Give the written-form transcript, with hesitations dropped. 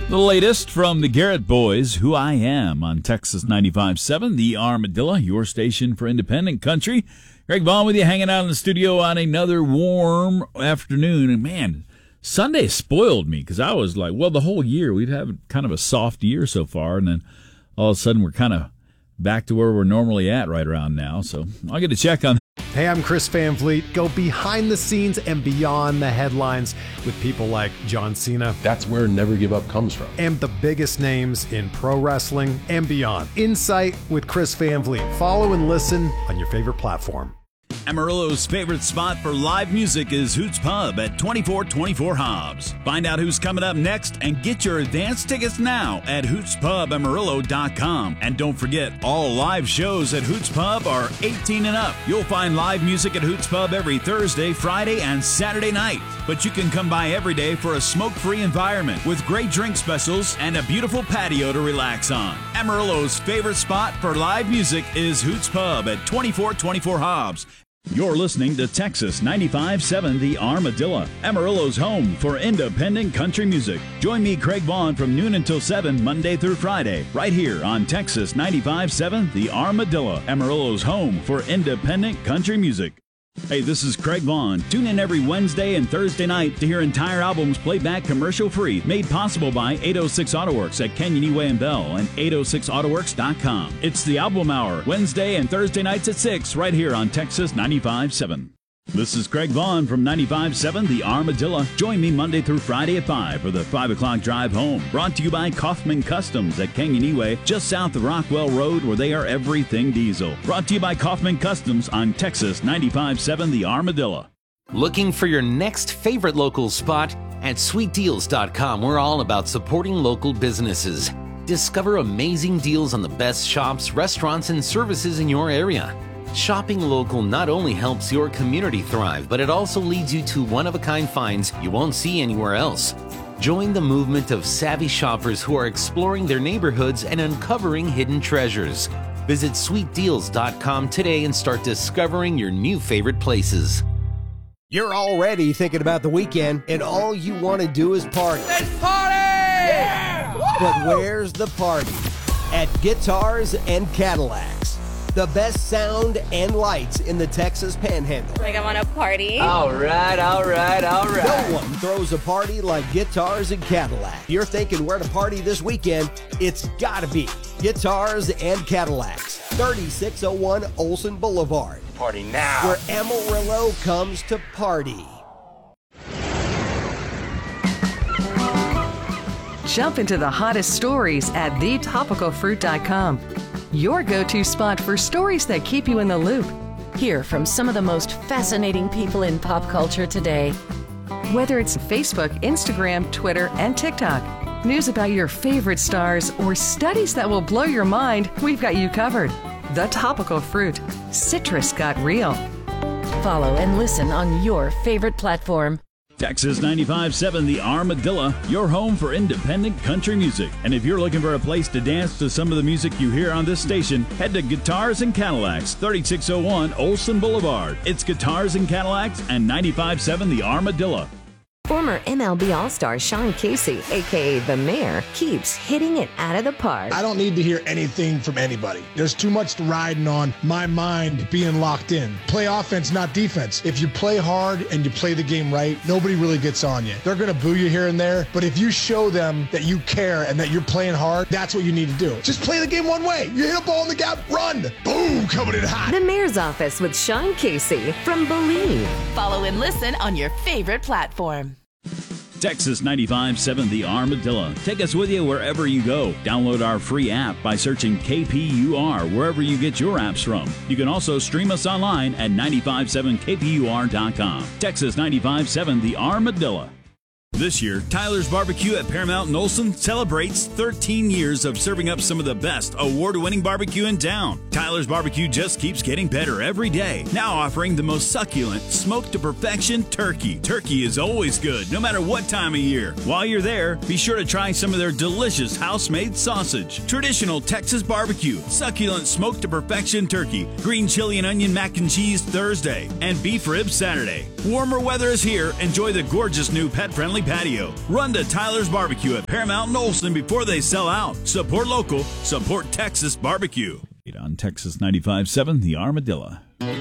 The latest from the Garrett Boys, Who I Am, on Texas 95.7, the Armadillo, your station for independent country. Greg Vaughn with you, hanging out in the studio on another warm afternoon. And man, Sunday spoiled me because I was like, well, the whole year we've had kind of a soft year so far, and then all of a sudden we're kind of back to where we're normally at right around now. So I'll get a check on. Hey, I'm Chris Van Vliet. Go behind the scenes and beyond the headlines with people like John Cena. That's where Never Give Up comes from. And the biggest names in pro wrestling and beyond. Insight with Chris Van Vliet. Follow and listen on your favorite platform. Amarillo's favorite spot for live music is Hoots Pub at 2424 Hobbs. Find out who's coming up next and get your advance tickets now at hootspubamarillo.com. And don't forget, all live shows at Hoots Pub are 18 and up. You'll find live music at Hoots Pub every Thursday, Friday, and Saturday night. But you can come by every day for a smoke-free environment with great drink specials and a beautiful patio to relax on. Amarillo's favorite spot for live music is Hoots Pub at 2424 Hobbs. You're listening to Texas 95.7 The Armadillo, Amarillo's home for independent country music. Join me, Craig Vaughn, from noon until 7, Monday through Friday, right here on Texas 95.7 The Armadillo, Amarillo's home for independent country music. Hey, this is Craig Vaughn. Tune in every Wednesday and Thursday night to hear entire albums played back commercial-free, made possible by 806 AutoWorks at Canyon Eway and Bell and 806autoworks.com. It's the Album Hour, Wednesday and Thursday nights at 6, right here on Texas 95.7. This is Craig Vaughn from 95.7 The Armadillo. Join me Monday through Friday at 5 for the 5 o'clock drive home. Brought to you by Kaufman Customs at Canyon Eway, just south of Rockwell Road, where they are everything diesel. Brought to you by Kaufman Customs on Texas 95.7 The Armadillo. Looking for your next favorite local spot? At sweetdeals.com, we're all about supporting local businesses. Discover amazing deals on the best shops, restaurants, and services in your area. Shopping local not only helps your community thrive, but it also leads you to one-of-a-kind finds you won't see anywhere else. Join the movement of savvy shoppers who are exploring their neighborhoods and uncovering hidden treasures. Visit sweetdeals.com today and start discovering your new favorite places. You're already thinking about the weekend, and all you want to do is party. Let's party! Yeah! But where's the party? At Guitars and Cadillacs. The best sound and lights in the Texas Panhandle. Like I want to party. All right. No one throws a party like Guitars and Cadillac. You're thinking where to party this weekend? It's gotta be Guitars and Cadillacs, 3601 Olson Boulevard. Party now. Where Amarillo comes to party. Jump into the hottest stories at thetopicalfruit.com. Your go-to spot for stories that keep you in the loop. Hear from some of the most fascinating people in pop culture today. Whether it's Facebook, Instagram, Twitter, and TikTok, news about your favorite stars, or studies that will blow your mind, we've got you covered. The Topical Fruit. Citrus got real. Follow and listen on your favorite platform. Texas 95.7 The Armadillo, your home for independent country music. And if you're looking for a place to dance to some of the music you hear on this station, head to Guitars and Cadillacs, 3601 Olson Boulevard. It's Guitars and Cadillacs and 95.7 The Armadillo. Former MLB All-Star Sean Casey, a.k.a. The Mayor, keeps hitting it out of the park. I don't need to hear anything from anybody. There's too much riding on my mind being locked in. Play offense, not defense. If you play hard and you play the game right, nobody really gets on you. They're going to boo you here and there, but if you show them that you care and that you're playing hard, that's what you need to do. Just play the game one way. You hit a ball in the gap, run. Boom, coming in hot. The Mayor's Office with Sean Casey from Believe. Follow and listen on your favorite platform. Texas 95.7 The Armadillo. Take us with you wherever you go. Download our free app by searching KPUR wherever you get your apps from. You can also stream us online at 957kpur.com. Texas 95.7 The Armadillo. This year, Tyler's Barbecue at Paramount and Olson celebrates 13 years of serving up some of the best award-winning barbecue in town. Tyler's Barbecue just keeps getting better every day. Now offering the most succulent, smoked-to-perfection turkey. Turkey is always good, no matter what time of year. While you're there, be sure to try some of their delicious house-made sausage. Traditional Texas barbecue, succulent smoked-to-perfection turkey, green chili and onion mac and cheese Thursday, and beef ribs Saturday. Warmer weather is here. Enjoy the gorgeous new pet-friendly patio. Run to Tyler's Barbecue at Paramount and Olsen before they sell out. Support local, support Texas barbecue. On Texas 95.7, The Armadillo.